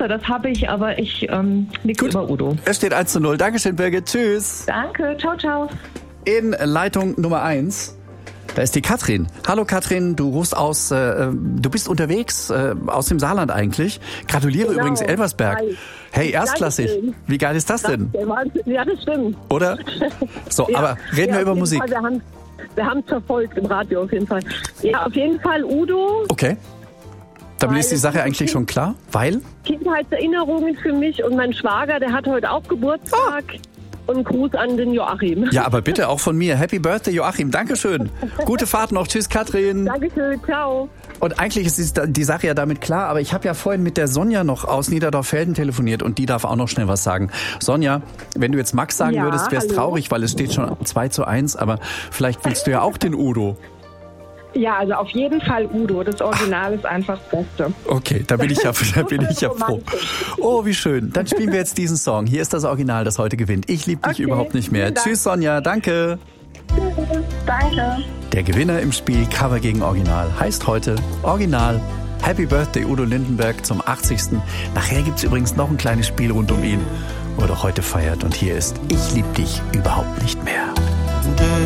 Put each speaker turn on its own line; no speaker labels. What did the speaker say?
Wasser, das habe ich, aber ich nichts über Udo.
Es steht 1:0. Dankeschön, Birgit. Tschüss.
Danke, ciao, ciao.
In Leitung Nummer 1, da ist die Katrin. Hallo Katrin, du rufst aus, du bist unterwegs, aus dem Saarland eigentlich. Gratuliere übrigens, Elversberg.
Hi.
Hey, erstklassig.
Dankeschön.
Wie geil ist das denn?
Ja, das stimmt.
Oder? So,
Ja.
aber reden wir über Musik.
Fall, wir haben es verfolgt im Radio auf jeden Fall. Ja, auf jeden Fall Udo.
Okay. Damit
Weil
ist die Sache eigentlich schon klar, weil?
Kindheitserinnerungen für mich und mein Schwager, der hat heute auch Geburtstag. Und Gruß an den Joachim.
Ja, aber bitte auch von mir. Happy Birthday, Joachim. Dankeschön. Gute Fahrt noch. Tschüss, Katrin.
Dankeschön, ciao.
Und eigentlich ist die Sache ja damit klar, aber ich habe ja vorhin mit der Sonja noch aus Niederdorf-Felden telefoniert und die darf auch noch schnell was sagen. Sonja, wenn du jetzt Max sagen würdest, wäre es traurig, weil es steht schon 2:1, aber vielleicht willst du ja auch den Udo.
Ja, also auf jeden Fall Udo. Das Original ist einfach das Beste.
Okay, da bin ich ja froh. Oh, wie schön. Dann spielen wir jetzt diesen Song. Hier ist das Original, das heute gewinnt. Ich liebe dich überhaupt nicht mehr. Tschüss, Sonja. Danke.
Danke.
Der Gewinner im Spiel Cover gegen Original heißt heute Original. Happy Birthday Udo Lindenberg zum 80. Nachher gibt's übrigens noch ein kleines Spiel rund um ihn, wo er doch heute feiert. Und hier ist Ich lieb dich überhaupt nicht mehr.